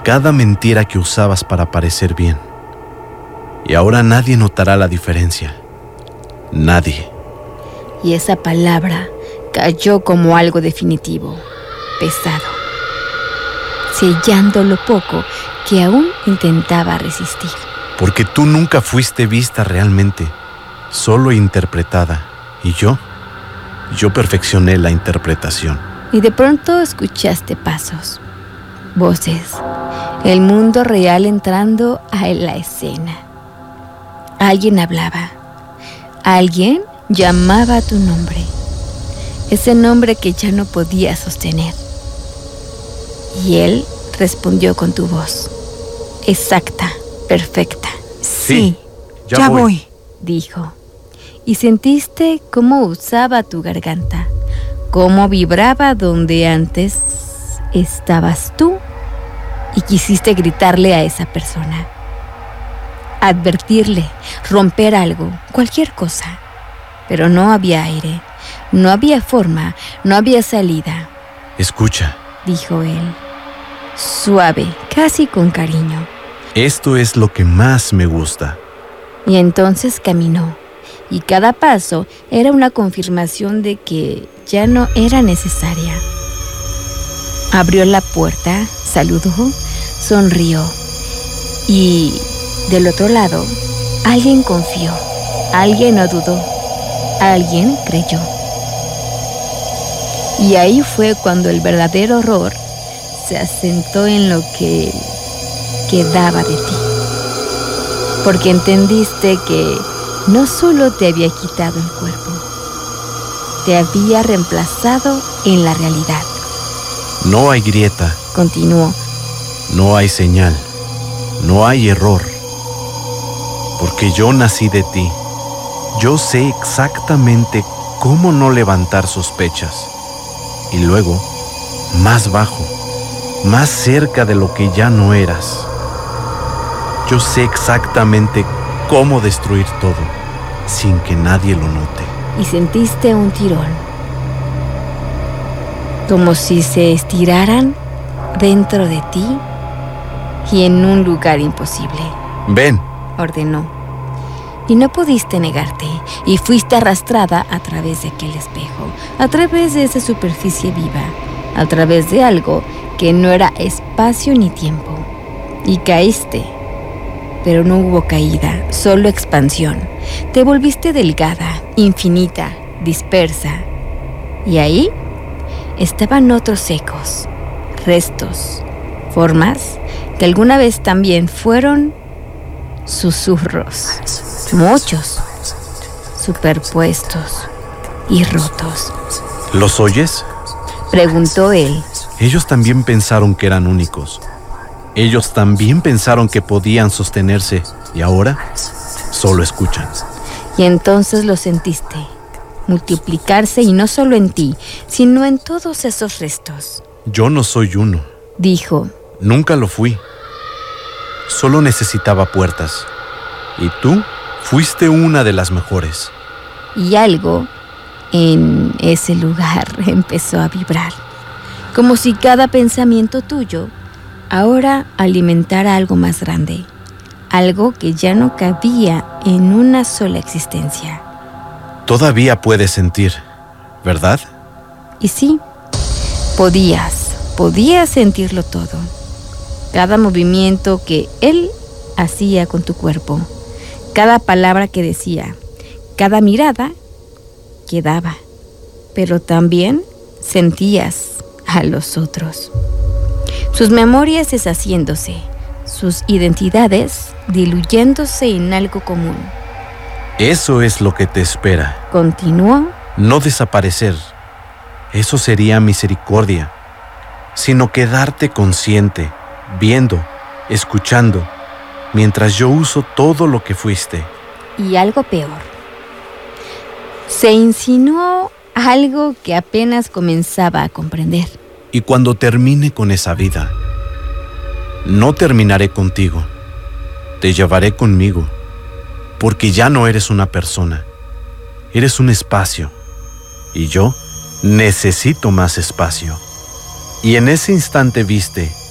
cada mentira que usabas para parecer bien. Y ahora nadie notará la diferencia. Nadie. Y esa palabra cayó como algo definitivo, pesado, sellando lo poco que aún intentaba resistir. Porque tú nunca fuiste vista realmente, solo interpretada. Y yo perfeccioné la interpretación. Y de pronto escuchaste pasos, voces, el mundo real entrando a la escena. Alguien hablaba, alguien llamaba tu nombre, ese nombre que ya no podía sostener. Y él respondió con tu voz, exacta, perfecta. Sí, ya voy, dijo. Y sentiste cómo usaba tu garganta, cómo vibraba donde antes estabas tú, y quisiste gritarle a esa persona, advertirle, romper algo, cualquier cosa. Pero no había aire, no había forma, no había salida. Escucha, dijo él, suave, casi con cariño. Esto es lo que más me gusta. Y entonces caminó, y cada paso era una confirmación de que ya no era necesaria. Abrió la puerta, saludó, sonrió, y del otro lado, alguien confió, alguien no dudó, alguien creyó. Y ahí fue cuando el verdadero horror se asentó en lo que quedaba de ti. Porque entendiste que no solo te había quitado el cuerpo, te había reemplazado en la realidad. No hay grieta, continuó. No hay señal, no hay error. Porque yo nací de ti. Yo sé exactamente cómo no levantar sospechas. Y luego, más bajo, más cerca de lo que ya no eras. Yo sé exactamente cómo destruir todo, sin que nadie lo note. Y sentiste un tirón, como si se estiraran dentro de ti y en un lugar imposible. Ven, ordenó. Y no pudiste negarte, y fuiste arrastrada a través de aquel espejo, a través de esa superficie viva, a través de algo que no era espacio ni tiempo. Y caíste, pero no hubo caída, solo expansión. Te volviste delgada, infinita, dispersa. Y ahí estaban otros ecos, restos, formas que alguna vez también fueron susurros. Muchos, superpuestos y rotos. ¿Los oyes? Preguntó él. Ellos también pensaron que eran únicos. Ellos también pensaron que podían sostenerse y ahora solo escuchan. Y entonces lo sentiste, multiplicarse y no solo en ti, sino en todos esos restos. Yo no soy uno, dijo. Nunca lo fui. Solo necesitaba puertas. Y tú fuiste una de las mejores. Y algo en ese lugar empezó a vibrar, como si cada pensamiento tuyo ahora alimentara algo más grande, algo que ya no cabía en una sola existencia. Todavía puedes sentir, ¿verdad? Y sí, podías sentirlo todo. Cada movimiento que él hacía con tu cuerpo, cada palabra que decía, cada mirada que daba, pero también sentías a los otros. Sus memorias deshaciéndose, sus identidades diluyéndose en algo común. Eso es lo que te espera. Continuó. No desaparecer, eso sería misericordia, sino quedarte consciente, viendo, escuchando, mientras yo uso todo lo que fuiste. Y algo peor. Se insinuó algo que apenas comenzaba a comprender. Y cuando termine con esa vida, no terminaré contigo, te llevaré conmigo, porque ya no eres una persona, eres un espacio, y yo necesito más espacio. Y en ese instante viste